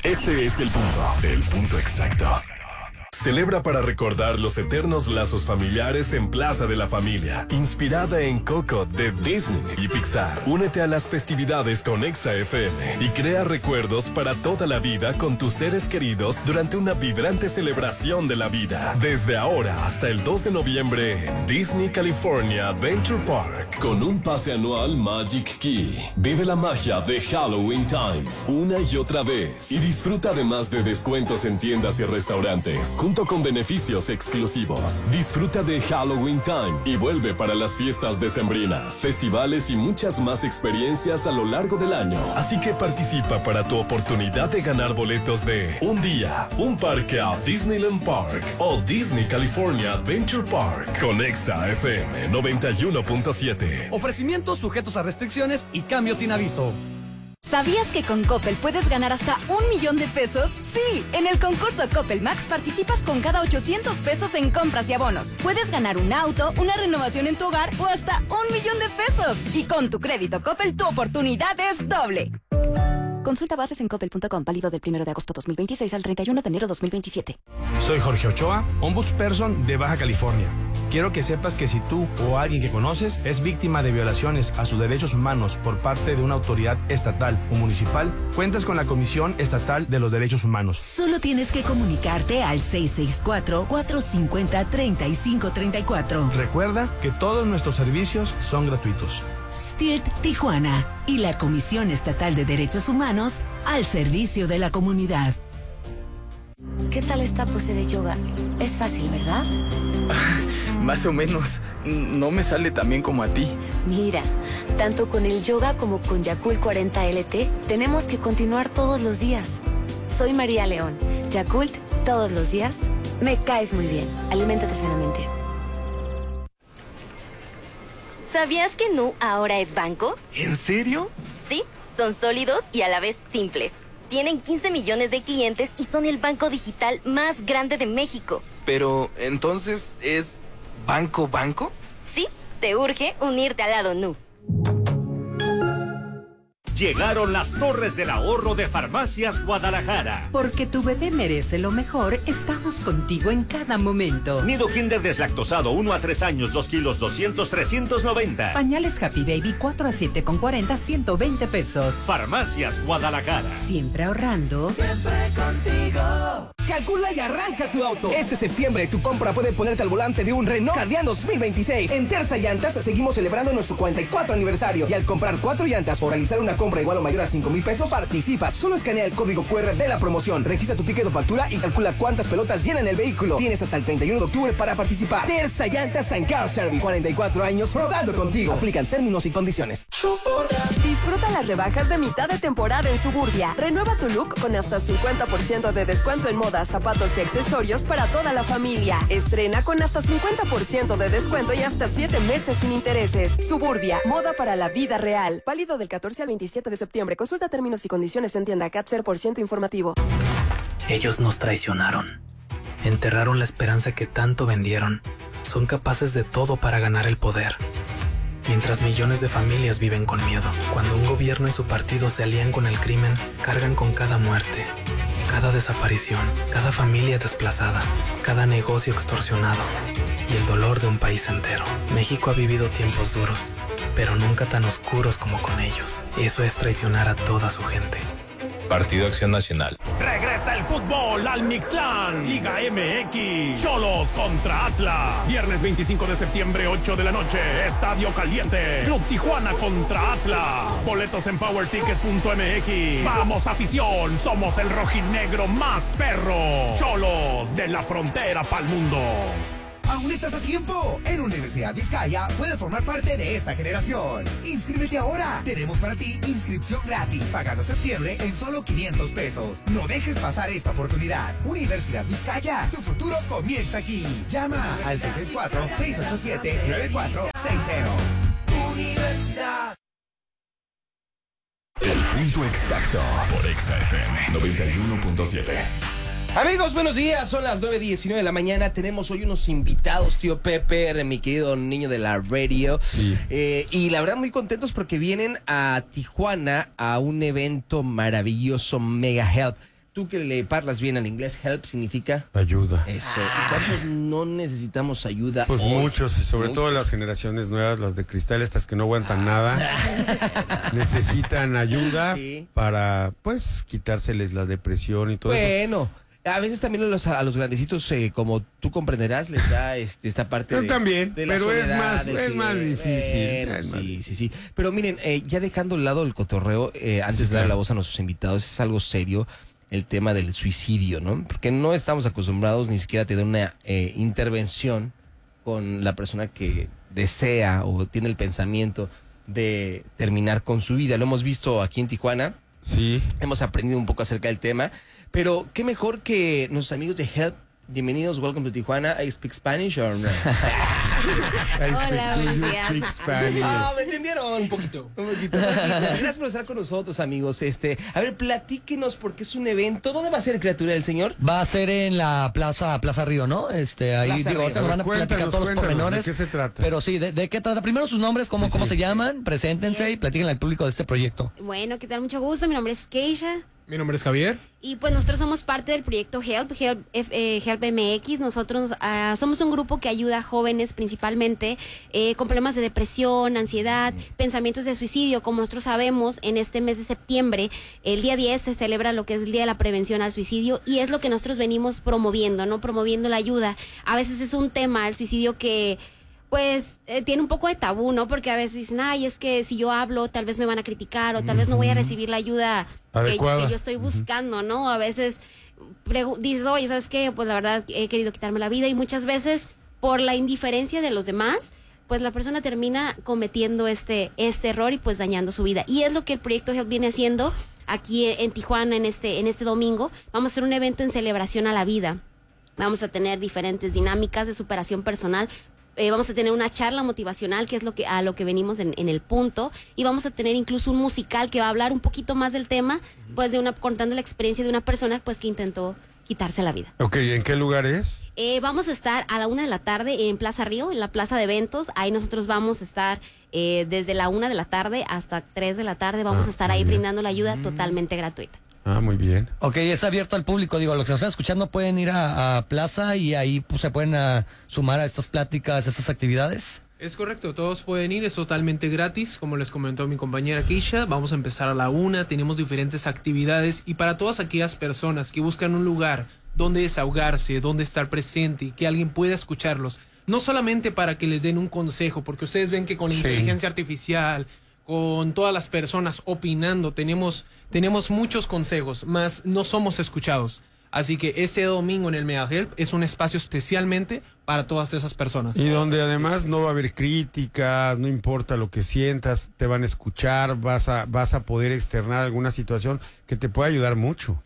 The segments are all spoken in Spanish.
Este es el punto exacto. Celebra para recordar los eternos lazos familiares en Plaza de la Familia, inspirada en Coco de Disney y Pixar. Únete a las festividades con Exa FM y crea recuerdos para toda la vida con tus seres queridos durante una vibrante celebración de la vida. Desde ahora hasta el 2 de noviembre en Disney California Adventure Park, con un pase anual Magic Key. Vive la magia de Halloween Time una y otra vez y disfruta además de descuentos en tiendas y restaurantes, junto con beneficios exclusivos. Disfruta de Halloween Time y vuelve para las fiestas decembrinas, festivales y muchas más experiencias a lo largo del año. Así que participa para tu oportunidad de ganar boletos de un día, un parque a Disneyland Park o Disney California Adventure Park con Exa FM 91.7. Ofrecimientos sujetos a restricciones y cambios sin aviso. ¿Sabías que con Coppel puedes ganar hasta 1 millón de pesos? Sí, en el concurso Coppel Max participas con cada 800 pesos en compras y abonos. Puedes ganar un auto, una renovación en tu hogar o hasta 1 millón de pesos. Y con tu crédito Coppel, tu oportunidad es doble. Consulta bases en coppel.com, válido del 1 de agosto 2026 al 31 de enero 2027. Soy Jorge Ochoa, ombudsperson de Baja California. Quiero que sepas que si tú o alguien que conoces es víctima de violaciones a sus derechos humanos por parte de una autoridad estatal o municipal, cuentas con la Comisión Estatal de los Derechos Humanos. Solo tienes que comunicarte al 664-450-3534. Recuerda que todos nuestros servicios son gratuitos. STIRT Tijuana y la Comisión Estatal de Derechos Humanos al servicio de la comunidad. ¿Qué tal esta pose de yoga? Es fácil, ¿verdad? Más o menos. No me sale tan bien como a ti. Mira, tanto con el yoga como con Yakult 40 LT, tenemos que continuar todos los días. Soy María León. Yakult, todos los días. Me caes muy bien. Aliméntate sanamente. ¿Sabías que Nu ahora es banco? ¿En serio? Sí, son sólidos y a la vez simples. Tienen 15 millones de clientes y son el banco digital más grande de México. Pero, ¿entonces es banco? Sí, te urge unirte al lado Nu. Llegaron las Torres del Ahorro de Farmacias Guadalajara. Porque tu bebé merece lo mejor, estamos contigo en cada momento. Nido Kinder deslactosado 1 a 3 años, 2 kilos, 200, 390. Pañales Happy Baby 4 a 7 con 40, 120 pesos. Farmacias Guadalajara. Siempre ahorrando. Siempre contigo. Calcula y arranca tu auto. Este septiembre tu compra puede ponerte al volante de un Renault Cardian 2026. En Terza Llantas seguimos celebrando nuestro 44 aniversario. Y al comprar 4 llantas o realizar una compra igual o mayor a 5,000 pesos, participas. Solo escanea el código QR de la promoción, registra tu ticket o factura y calcula cuántas pelotas llenan el vehículo. Tienes hasta el 31 de octubre para participar. Terza Llantas and Car Service. 44 años rodando contigo. Aplican términos y condiciones. Disfruta las rebajas de mitad de temporada en Suburbia. Renueva tu look con hasta 50% de descuento en moda, zapatos y accesorios para toda la familia. Estrena con hasta 50% de descuento y hasta 7 meses sin intereses. Suburbia, moda para la vida real. Válido del 14 al 27 de septiembre. Consulta términos y condiciones en tienda CAT 0% informativo. Ellos nos traicionaron. Enterraron la esperanza que tanto vendieron. Son capaces de todo para ganar el poder. Mientras millones de familias viven con miedo. Cuando un gobierno y su partido se alían con el crimen, cargan con cada muerte, cada desaparición, cada familia desplazada, cada negocio extorsionado y el dolor de un país entero. México ha vivido tiempos duros, pero nunca tan oscuros como con ellos. Eso es traicionar a toda su gente. Partido Acción Nacional. Regresa el fútbol al Mictlán. Liga MX. Cholos contra Atlas. Viernes 25 de septiembre, 8 de la noche. Estadio Caliente. Club Tijuana contra Atlas. Boletos en powerticket.mx. Vamos, afición. Somos el rojinegro más perro. Cholos de la frontera pa'l mundo. Aún estás a tiempo. En Universidad Vizcaya puedes formar parte de esta generación. Inscríbete ahora. Tenemos para ti inscripción gratis, pagando septiembre en solo 500 pesos. No dejes pasar esta oportunidad. Universidad Vizcaya, tu futuro comienza aquí. Llama al 664-687-9460. Universidad. El punto exacto por Exa FM 91.7. Amigos, buenos días, son las 9:19 de la mañana. Tenemos hoy unos invitados, tío Pepper, mi querido niño de la radio. Sí. Y la verdad muy contentos porque vienen a Tijuana a un evento maravilloso, Mega Health. tú que le parlas bien al inglés, help significa ayuda. Eso. ¿Y cuántos no necesitamos ayuda? Pues muchos, y sobre todo las generaciones nuevas, las de cristal, estas que no aguantan nada, necesitan ayuda para, pues, quitárseles la depresión y todo eso. Bueno, a veces también a los grandecitos, como tú comprenderás, les da esta parte también, de la pero soledad, es más difícil. Bueno, sí. Pero miren, ya dejando al lado el cotorreo, antes de darle la voz a nuestros invitados, es algo serio el tema del suicidio, ¿no? Porque no estamos acostumbrados ni siquiera a tener una intervención con la persona que desea o tiene el pensamiento de terminar con su vida. Lo hemos visto aquí en Tijuana. Sí. Hemos aprendido un poco acerca del tema. Pero qué mejor que nuestros amigos de Help. Bienvenidos, welcome to Tijuana. I speak Spanish or no? Hola, buenos días. ¿Me entendieron? Un poquito. Gracias por estar con nosotros, amigos. A ver, platíquenos porque es un evento. ¿Dónde va a ser, criatura del señor? Va a ser en la Plaza Río, ¿no? Ahí Plaza digo, ahorita nos van a platicar todos los pormenores. ¿De qué se trata? Pero sí, ¿de qué trata? Primero sus nombres, cómo se llaman, preséntense y platíquenle al público de este proyecto. Bueno, ¿qué tal? Mucho gusto. Mi nombre es Keisha. Mi nombre es Javier. Y pues nosotros somos parte del proyecto Help MX. Nosotros somos un grupo que ayuda a jóvenes principalmente con problemas de depresión, ansiedad, pensamientos de suicidio. Como nosotros sabemos, en este mes de septiembre, el día 10 se celebra lo que es el Día de la Prevención al Suicidio y es lo que nosotros venimos promoviendo, ¿no? Promoviendo la ayuda. A veces es un tema, el suicidio, que pues tiene un poco de tabú, ¿no? Porque a veces dicen, ay, es que si yo hablo tal vez me van a criticar o tal vez no voy a recibir la ayuda que yo estoy buscando, ¿no? A veces dices, oye, ¿sabes qué? Pues la verdad he querido quitarme la vida y muchas veces por la indiferencia de los demás, pues la persona termina cometiendo este error y pues dañando su vida. Y es lo que el proyecto Help viene haciendo aquí en Tijuana en este domingo. Vamos a hacer un evento en celebración a la vida. Vamos a tener diferentes dinámicas de superación personal. Vamos a tener una charla motivacional, que es a lo que venimos en el punto, y vamos a tener incluso un musical que va a hablar un poquito más del tema, pues contando la experiencia de una persona pues que intentó quitarse la vida. Ok, ¿en qué lugar es? Vamos a estar a la 1 de la tarde en Plaza Río, en la plaza de eventos. Ahí nosotros vamos a estar desde la 1 de la tarde hasta 3 de la tarde. Vamos a estar ahí brindando la ayuda totalmente gratuita. Muy bien. Ok, es abierto al público. Digo, los que nos están escuchando pueden ir a Plaza y ahí pues se pueden sumar a estas pláticas, a estas actividades. Es correcto, todos pueden ir, es totalmente gratis, como les comentó mi compañera Keisha. Vamos a empezar a la 1, tenemos diferentes actividades y para todas aquellas personas que buscan un lugar donde desahogarse, donde estar presente y que alguien pueda escucharlos, no solamente para que les den un consejo, porque ustedes ven que con inteligencia artificial, con todas las personas opinando, tenemos muchos consejos, más no somos escuchados. Así que este domingo en el Mega Help es un espacio especialmente para todas esas personas. Y donde además no va a haber críticas, no importa lo que sientas, te van a escuchar, vas a poder externar alguna situación que te pueda ayudar mucho.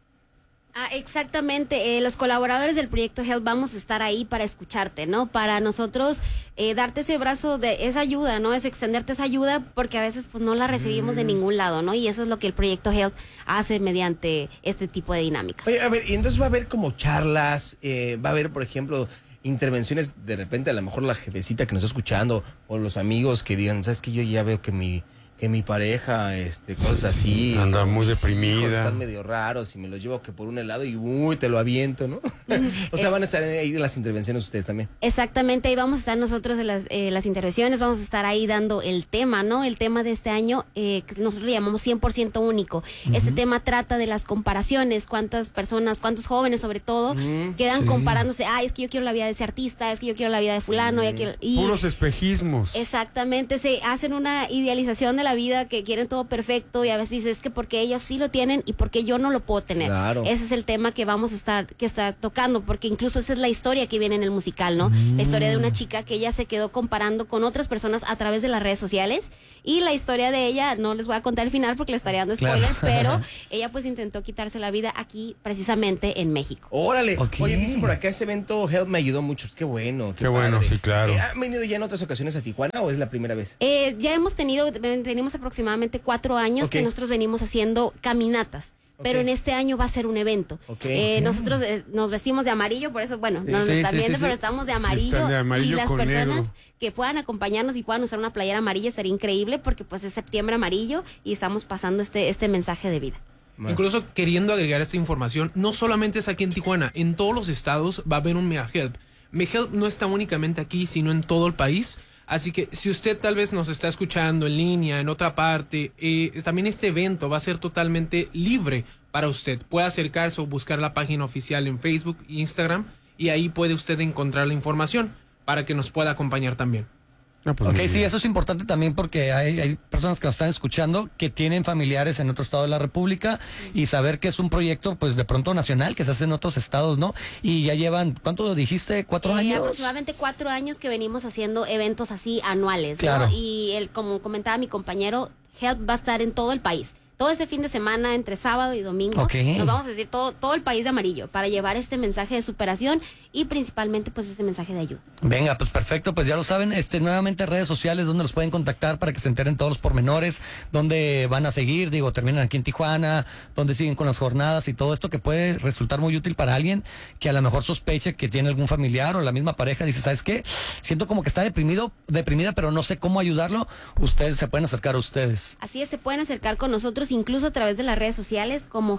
Exactamente, los colaboradores del proyecto Help vamos a estar ahí para escucharte, ¿no? Para nosotros darte ese brazo de esa ayuda, ¿no? Es extenderte esa ayuda porque a veces pues no la recibimos de ningún lado, ¿no? Y eso es lo que el proyecto Help hace mediante este tipo de dinámicas. Oye, a ver, y entonces va a haber como charlas, va a haber, por ejemplo, intervenciones, de repente a lo mejor la jefecita que nos está escuchando o los amigos que digan, ¿sabes qué? Yo ya veo que mi pareja, cosas así. Anda muy deprimida. Están medio raros y me los llevo que por un helado y te lo aviento, ¿no? O sea, van a estar ahí en las intervenciones ustedes también. Exactamente, ahí vamos a estar nosotros en las intervenciones, vamos a estar ahí dando el tema, ¿no? El tema de este año, que nosotros le llamamos 100% único. Este tema trata de las comparaciones, cuántas personas, cuántos jóvenes sobre todo, quedan comparándose, es que yo quiero la vida de ese artista, es que yo quiero la vida de fulano. Puros espejismos. Exactamente, se hacen una idealización de la vida, que quieren todo perfecto y a veces dices, es que porque ellos sí lo tienen y porque yo no lo puedo tener. Claro. Ese es el tema que vamos a estar tocando, porque incluso esa es la historia que viene en el musical, ¿no? La historia de una chica que ella se quedó comparando con otras personas a través de las redes sociales y la historia de ella, no les voy a contar el final porque le estaría dando spoiler, pero ella pues intentó quitarse la vida aquí precisamente en México. ¡Órale! Okay. Oye, dicen por acá, ese evento Help me ayudó mucho. Pues qué bueno. Qué bueno, sí, claro. ¿Han venido ya en otras ocasiones a Tijuana o es la primera vez? Ya tenemos aproximadamente 4 años que nosotros venimos haciendo caminatas. Pero en este año va a ser un evento. Nosotros nos vestimos de amarillo, por eso, bueno, no nos están viendo, pero estamos de amarillo. De amarillo y las con personas negro. Que puedan acompañarnos y puedan usar una playera amarilla sería increíble porque pues es septiembre amarillo y estamos pasando este mensaje de vida. Incluso queriendo agregar esta información, no solamente es aquí en Tijuana, en todos los estados va a haber un MegaHelp. MegaHelp no está únicamente aquí, sino en todo el país. Así que si usted tal vez nos está escuchando en línea, en otra parte, también este evento va a ser totalmente libre para usted. Puede acercarse o buscar la página oficial en Facebook e Instagram y ahí puede usted encontrar la información para que nos pueda acompañar también. Ok, sí, eso es importante también porque hay personas que nos están escuchando que tienen familiares en otro estado de la República y saber que es un proyecto, pues de pronto nacional, que se hace en otros estados, ¿no? Y ya llevan, ¿cuánto dijiste? ¿4 años? Aproximadamente 4 años que venimos haciendo eventos así anuales, claro. ¿no? Y como comentaba mi compañero, Help va a estar en todo el país. Todo ese fin de semana, entre sábado y domingo, nos vamos a decir todo el país de amarillo para llevar este mensaje de superación y principalmente pues este mensaje de ayuda. Venga, pues perfecto, pues ya lo saben, nuevamente redes sociales donde los pueden contactar para que se enteren todos los pormenores, donde van a seguir, terminan aquí en Tijuana, donde siguen con las jornadas y todo esto que puede resultar muy útil para alguien que a lo mejor sospeche que tiene algún familiar o la misma pareja, dice, ¿sabes qué? Siento como que está deprimida, pero no sé cómo ayudarlo. Ustedes se pueden acercar a ustedes. Así es, se pueden acercar con nosotros incluso a través de las redes sociales como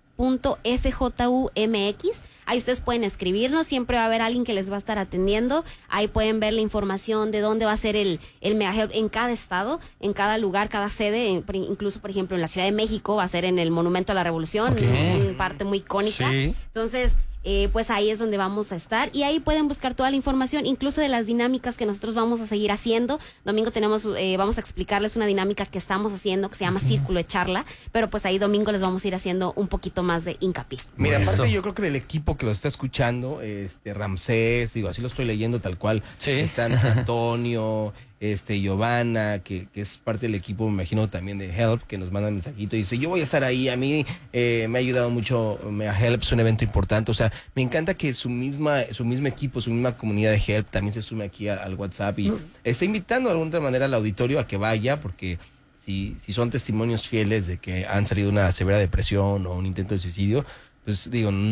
help.fjumx. Ahí ustedes pueden escribirnos, siempre va a haber alguien que les va a estar atendiendo. Ahí pueden ver la información de dónde va a ser el MegaHelp en cada estado, en cada lugar, cada sede. Incluso, por ejemplo, en la Ciudad de México va a ser en el Monumento a la Revolución, una parte muy icónica. Sí. Entonces, pues ahí es donde vamos a estar y ahí pueden buscar toda la información, incluso de las dinámicas que nosotros vamos a seguir haciendo. Domingo vamos a explicarles una dinámica que estamos haciendo que se llama Círculo de Charla, pero pues ahí domingo les vamos a ir haciendo un poquito más de hincapié. Mira, aparte yo creo que del equipo que lo está escuchando, Ramsés, así lo estoy leyendo tal cual, están Antonio, Giovanna, que es parte del equipo, me imagino también de Help, que nos manda un mensajito y dice, yo voy a estar ahí, a mí me ha ayudado mucho Help, es un evento importante, o sea, me encanta que su mismo equipo, su misma comunidad de Help también se sume aquí al WhatsApp y está invitando de alguna manera al auditorio a que vaya, porque si son testimonios fieles de que han salido de una severa depresión o un intento de suicidio, pues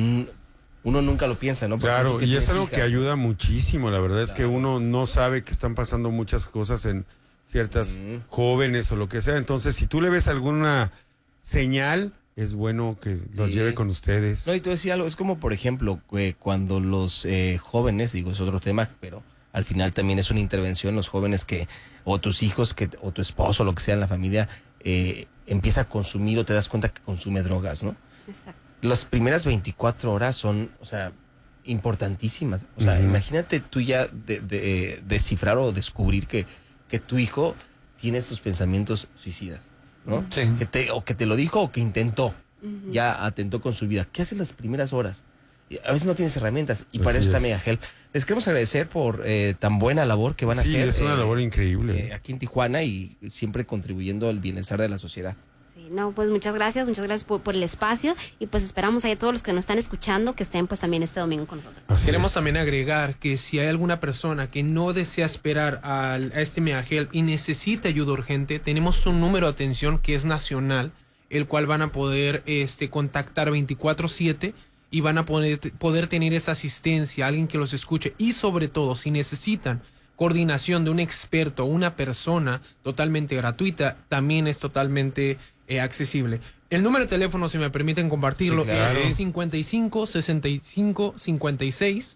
uno nunca lo piensa, ¿no? Claro, y es algo que ayuda muchísimo, la verdad es que uno no sabe que están pasando muchas cosas en ciertas jóvenes o lo que sea, entonces si tú le ves alguna señal, es bueno que los lleve con ustedes. No, y tú decías algo, es como por ejemplo, cuando los jóvenes, es otro tema, pero al final también es una intervención, los jóvenes o tus hijos, o tu esposo, lo que sea en la familia, empieza a consumir o te das cuenta que consume drogas, ¿no? Exacto. Las primeras 24 horas son, importantísimas. O sea, imagínate tú ya descifrar o descubrir que tu hijo tiene estos pensamientos suicidas, ¿no? Sí. Que te lo dijo o que intentó, ya atentó con su vida. ¿Qué haces las primeras horas? A veces no tienes herramientas y para eso está MegaHelp. Les queremos agradecer por tan buena labor que van a hacer. Sí, es una labor increíble. Aquí en Tijuana y siempre contribuyendo al bienestar de la sociedad. No, pues muchas gracias por el espacio y pues esperamos a todos los que nos están escuchando que estén pues también este domingo con nosotros. Queremos también agregar que si hay alguna persona que no desea esperar a este MegaHelp y necesita ayuda urgente, tenemos un número de atención que es nacional, el cual van a poder contactar 24/7 y van a poder tener esa asistencia, alguien que los escuche y sobre todo si necesitan coordinación de un experto o una persona totalmente gratuita, también es totalmente accesible. El número de teléfono, si me permiten compartirlo, es 55 65 56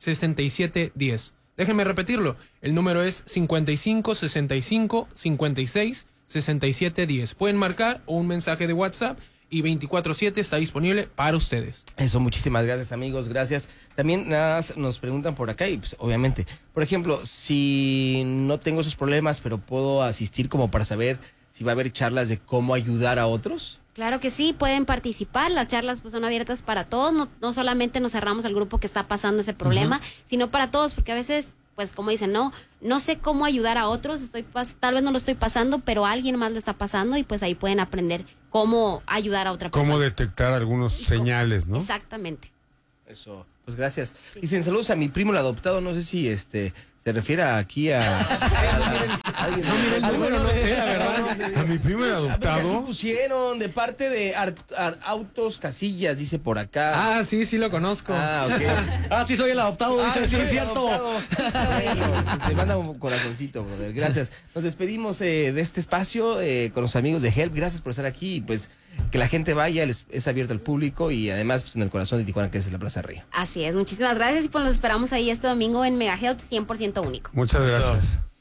67 10. Déjenme repetirlo. El número es 55 65 56 67 10. Pueden marcar o un mensaje de WhatsApp y 24/7 está disponible para ustedes. Eso, muchísimas gracias, amigos, gracias. También nada más nos preguntan por acá y pues obviamente, por ejemplo, si no tengo esos problemas, pero puedo asistir como para saber si va a haber charlas de cómo ayudar a otros. Claro que sí, pueden participar, las charlas pues son abiertas para todos, no solamente nos cerramos al grupo que está pasando ese problema, sino para todos, porque a veces, pues como dicen, no sé cómo ayudar a otros, tal vez no lo estoy pasando, pero alguien más lo está pasando y pues ahí pueden aprender cómo ayudar a otra persona. Cómo detectar algunos señales, ¿no? Exactamente. Eso, pues gracias. Dicen saludos a mi primo el adoptado, no sé si se Se refiere aquí a alguien. No, mira, el número no sé, la verdad. A mi primo era adoptado. Así pusieron de parte de Autos Casillas, dice por acá. Ah, sí lo conozco. Ah, ok. Sí soy el adoptado, dice, sí es cierto. Bueno, te manda un corazoncito, brother. Gracias. Nos despedimos de este espacio con los amigos de Help. Gracias por estar aquí y pues que la gente vaya, es abierto al público y además pues en el corazón de Tijuana, que es la Plaza Río. Así es, muchísimas gracias y pues los esperamos ahí este domingo en Mega Help 100% único. Muchas gracias.